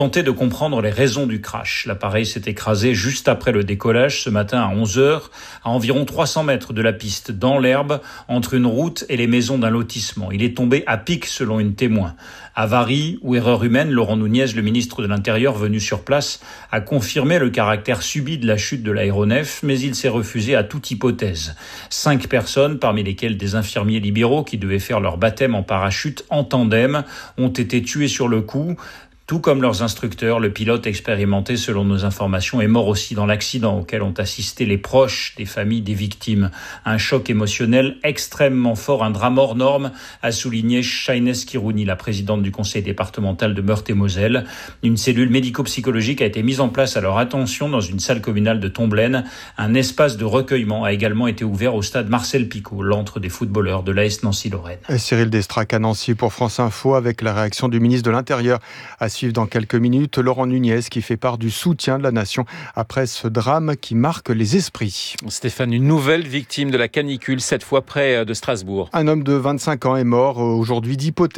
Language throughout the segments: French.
Tenter de comprendre les raisons du crash. L'appareil s'est écrasé juste après le décollage ce matin à 11h, à environ 300 mètres de la piste, dans l'herbe, entre une route et les maisons d'un lotissement. Il est tombé à pic selon une témoin. Avarie ou erreur humaine, Laurent Nunez, le ministre de l'Intérieur venu sur place, a confirmé le caractère subi de la chute de l'aéronef, mais il s'est refusé à toute hypothèse. 5 personnes, parmi lesquelles des infirmiers libéraux qui devaient faire leur baptême en parachute en tandem, ont été tuées sur le coup. Tout comme leurs instructeurs, le pilote expérimenté, selon nos informations, est mort aussi dans l'accident auquel ont assisté les proches des familles des victimes. Un choc émotionnel extrêmement fort, un drame hors norme, a souligné Shaines Kirouni, la présidente du conseil départemental de Meurthe-et-Moselle. Une cellule médico-psychologique a été mise en place à leur attention dans une salle communale de Tomblaine. Un espace de recueillement a également été ouvert au stade Marcel Picot, l'antre des footballeurs de l'AS Nancy-Lorraine. Cyril Destrac à Nancy pour France Info avec la réaction du ministre de l'Intérieur. À suivre dans quelques minutes, Laurent Nunez qui fait part du soutien de la nation après ce drame qui marque les esprits. Stéphane, une nouvelle victime de la canicule, cette fois près de Strasbourg. Un homme de 25 ans est mort aujourd'hui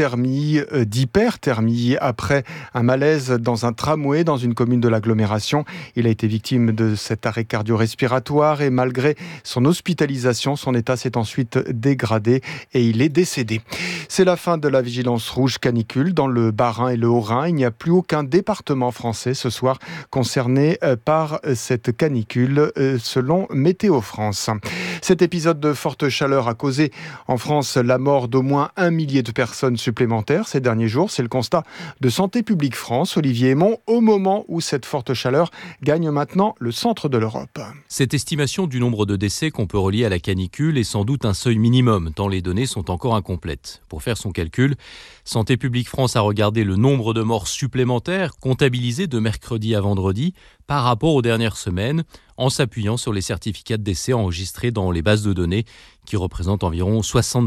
d'hyperthermie après un malaise dans un tramway dans une commune de l'agglomération. Il a été victime de cet arrêt cardio-respiratoire et malgré son hospitalisation, son état s'est ensuite dégradé et il est décédé. C'est la fin de la vigilance rouge canicule dans le Bas-Rhin et le Haut-Rhin. Il n'y a plus aucun département français ce soir concerné par cette canicule selon Météo France. Cet épisode de forte chaleur a causé en France la mort d'au moins 1 millier de personnes supplémentaires ces derniers jours. C'est le constat de Santé publique France, Olivier Hémon, au moment où cette forte chaleur gagne maintenant le centre de l'Europe. Cette estimation du nombre de décès qu'on peut relier à la canicule est sans doute un seuil minimum, tant les données sont encore incomplètes. Pour faire son calcul, Santé publique France a regardé le nombre de morts supplémentaires comptabilisés de mercredi à vendredi par rapport aux dernières semaines, en s'appuyant sur les certificats de décès enregistrés dans les bases de données qui représentent environ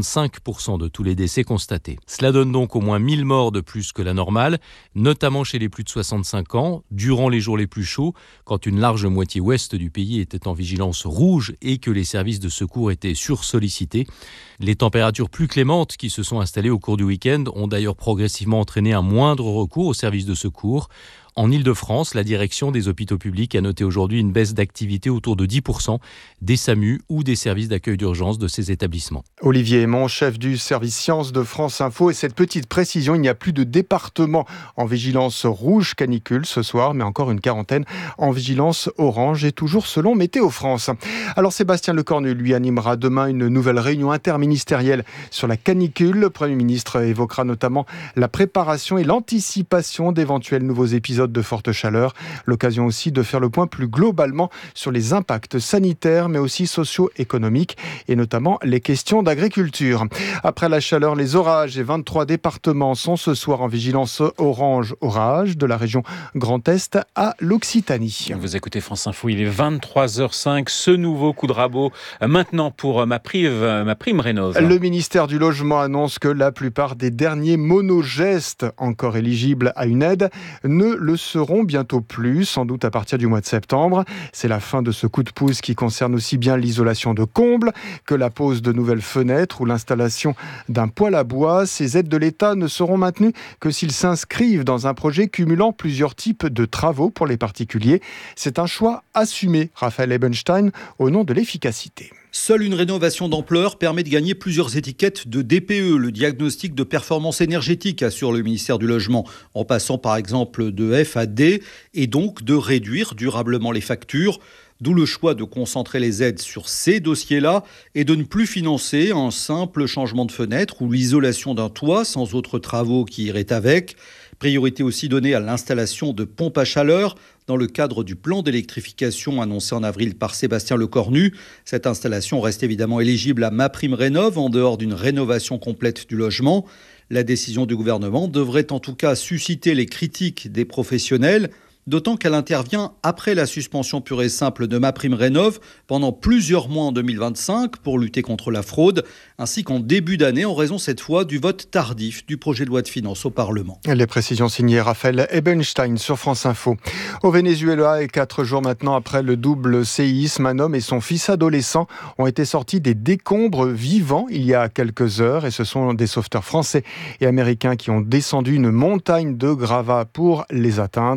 65% de tous les décès constatés. Cela donne donc au moins 1000 morts de plus que la normale, notamment chez les plus de 65 ans, durant les jours les plus chauds, quand une large moitié ouest du pays était en vigilance rouge et que les services de secours étaient sursollicités. Les températures plus clémentes qui se sont installées au cours du week-end ont d'ailleurs progressivement entraîné un moindre recours aux services de secours. En Île-de-France, la direction des hôpitaux publics a noté aujourd'hui une baisse d'activité autour de 10% des SAMU ou des services d'accueil d'urgence de ces établissements. Olivier Hémon, chef du service sciences de France Info. Et cette petite précision, il n'y a plus de département en vigilance rouge canicule ce soir, mais encore une quarantaine en vigilance orange et toujours selon Météo France. Alors Sébastien Lecornu, lui, animera demain une nouvelle réunion interministérielle sur la canicule. Le Premier ministre évoquera notamment la préparation et l'anticipation d'éventuels nouveaux épisodes de forte chaleur. L'occasion aussi de faire le point plus globalement sur les impacts sanitaires mais aussi socio-économiques et notamment les questions d'agriculture. Après la chaleur, les orages et 23 départements sont ce soir en vigilance orange orage de la région Grand Est à l'Occitanie. Vous écoutez France Info, il est 23h05. Ce nouveau coup de rabot maintenant pour ma prime rénov'. Le ministère du Logement annonce que la plupart des derniers monogestes encore éligibles à une aide ne le seront bientôt plus, sans doute à partir du mois de septembre. C'est la fin de ce coup de pouce qui concerne aussi bien l'isolation de combles que la pose de nouvelles fenêtres ou l'installation d'un poêle à bois. Ces aides de l'État ne seront maintenues que s'ils s'inscrivent dans un projet cumulant plusieurs types de travaux pour les particuliers. C'est un choix assumé, Raphaël Ebenstein, au nom de l'efficacité. Seule une rénovation d'ampleur permet de gagner plusieurs étiquettes de DPE, le diagnostic de performance énergétique, assure le ministère du Logement, en passant par exemple de F à D, et donc de réduire durablement les factures. D'où le choix de concentrer les aides sur ces dossiers-là et de ne plus financer un simple changement de fenêtre ou l'isolation d'un toit sans autres travaux qui iraient avec. Priorité aussi donnée à l'installation de pompes à chaleur dans le cadre du plan d'électrification annoncé en avril par Sébastien Lecornu. Cette installation reste évidemment éligible à MaPrimeRénov' en dehors d'une rénovation complète du logement. La décision du gouvernement devrait en tout cas susciter les critiques des professionnels. d'autant qu'elle intervient après la suspension pure et simple de MaPrimeRénov' pendant plusieurs mois en 2025 pour lutter contre la fraude, ainsi qu'en début d'année en raison cette fois du vote tardif du projet de loi de finances au Parlement. Les précisions signées Raphaël Ebenstein sur France Info. Au Venezuela, et 4 jours maintenant après le double séisme, un homme et son fils adolescent ont été sortis des décombres vivants il y a quelques heures, et ce sont des sauveteurs français et américains qui ont descendu une montagne de gravats pour les atteindre.